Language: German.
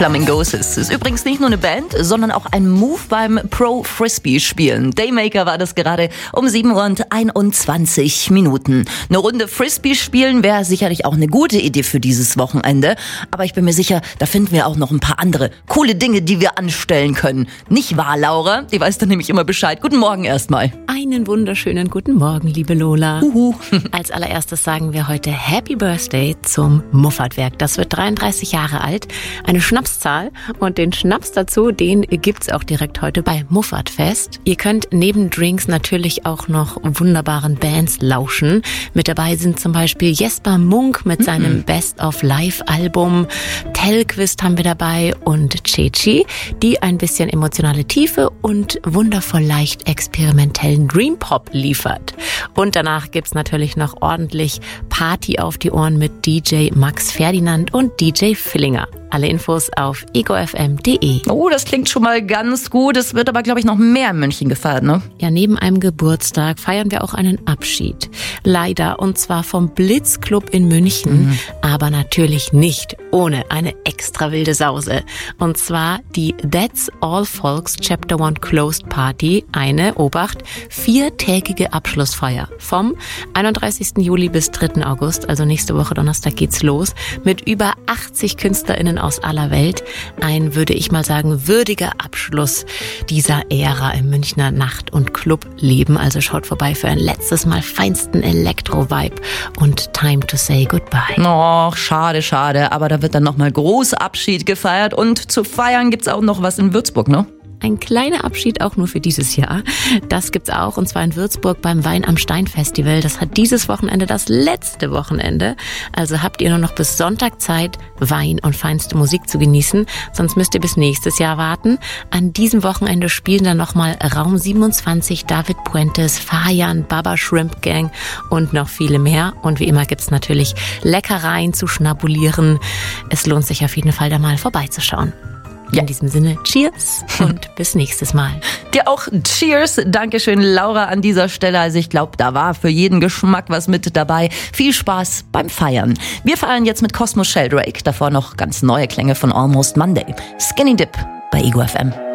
Flamingos. Es ist übrigens nicht nur eine Band, sondern auch ein Move beim Pro-Frisbee-Spielen. Daymaker war das gerade um 7:21 Minuten. Eine Runde Frisbee spielen wäre sicherlich auch eine gute Idee für dieses Wochenende. Aber ich bin mir sicher, da finden wir auch noch ein paar andere coole Dinge, die wir anstellen können. Nicht wahr, Laura? Die weiß dann nämlich immer Bescheid. Guten Morgen erstmal. Einen wunderschönen guten Morgen, liebe Lola. Als allererstes sagen wir heute Happy Birthday zum Muffatwerk. Das wird 33 Jahre alt. Eine Schnapszahl. Und den Schnaps dazu, den gibt's auch direkt heute bei Muffatfest. Ihr könnt neben Drinks natürlich auch noch wunderbaren Bands lauschen. Mit dabei sind zum Beispiel Jesper Munk mit seinem Best of Live-Album. Telquist haben wir dabei und Ceci, die ein bisschen emotionale Tiefe und wundervoll leicht experimentellen Dream Pop liefert. Und danach gibt's natürlich noch ordentlich Party auf die Ohren mit DJ Max Ferdinand und DJ Fillinger. Alle Infos auf egofm.de. Oh, das klingt schon mal ganz gut. Es wird aber, glaube ich, noch mehr in München gefeiert, ne? Ja, neben einem Geburtstag feiern wir auch einen Abschied. Leider, und zwar vom Blitzclub in München. Aber natürlich nicht ohne eine extra wilde Sause. Und zwar die That's All Folks Chapter 1 Closed Party. Eine, Obacht, 4-tägige Abschlussfeier. Vom 31. Juli bis 3. August, also nächste Woche Donnerstag geht's los. Mit über 80 KünstlerInnen aus aller Welt. Ein, würde ich mal sagen, würdiger Abschluss dieser Ära im Münchner Nacht- und Clubleben. Also schaut vorbei für ein letztes Mal feinsten Elektro-Vibe und Time to Say Goodbye. Och, schade. Aber da wird dann nochmal groß Abschied gefeiert. Und zu feiern gibt's auch noch was in Würzburg, ne? Ein kleiner Abschied auch nur für dieses Jahr. Das gibt's auch, und zwar in Würzburg beim Wein am Stein Festival. Das hat dieses Wochenende das letzte Wochenende. Also habt ihr nur noch bis Sonntag Zeit, Wein und feinste Musik zu genießen. Sonst müsst ihr bis nächstes Jahr warten. An diesem Wochenende spielen dann nochmal Raum 27, David Puentes, Fajan, Baba Shrimp Gang und noch viele mehr. Und wie immer gibt's natürlich Leckereien zu schnabulieren. Es lohnt sich auf jeden Fall, da mal vorbeizuschauen. In diesem Sinne, cheers und bis nächstes Mal. Dir auch cheers. Dankeschön, Laura, an dieser Stelle. Also ich glaube, da war für jeden Geschmack was mit dabei. Viel Spaß beim Feiern. Wir feiern jetzt mit Cosmo Sheldrake. Davor noch ganz neue Klänge von Almost Monday. Skinny Dip bei Ego FM.